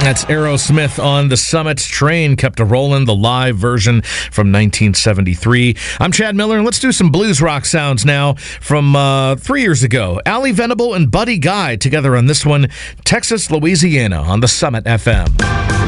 That's Aerosmith on the Summit Train, kept a rollin', the live version from 1973. I'm Chad Miller, and let's do some blues rock sounds now from 3 years ago. Ali Venable and Buddy Guy together on this one, Texas, Louisiana, on the Summit FM.